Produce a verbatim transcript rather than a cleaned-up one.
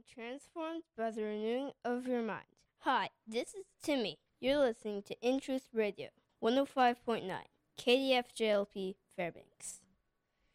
being transformed by the renewing of your mind. Hi, this is Timmy. You're listening to In Truth Radio, one oh five point nine, K D F J L P Fairbanks.